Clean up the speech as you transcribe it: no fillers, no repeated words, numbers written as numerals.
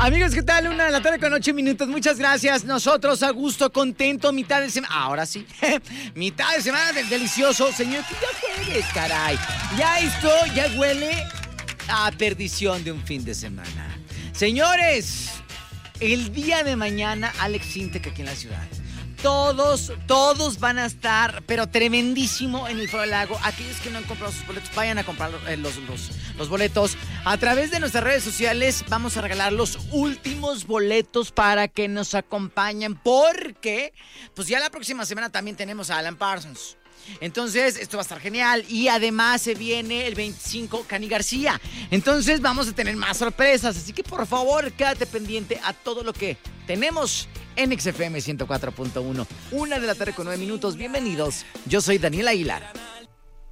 Amigos, ¿qué tal? 1:00 p.m. con 8 minutos. Muchas gracias. Nosotros a gusto, contento, mitad de semana. Ahora sí, mitad de semana del delicioso. Señor, que ya jueves, caray. Ya esto ya huele a perdición de un fin de semana. Señores, el día de mañana, Alex Intec aquí en la ciudad. Todos van a estar, pero tremendísimo en el Foro del Lago. Aquellos que no han comprado sus boletos, vayan a comprar los boletos. A través de nuestras redes sociales vamos a regalar los últimos boletos para que nos acompañen. Porque, pues ya la próxima semana también tenemos a Alan Parsons. Entonces, esto va a estar genial. Y además se viene el 25 Cani García. Entonces vamos a tener más sorpresas. Así que por favor, quédate pendiente a todo lo que tenemos en XFM 104.1. 1:00 p.m. con 9 minutos. Bienvenidos. Yo soy Daniel Aguilar.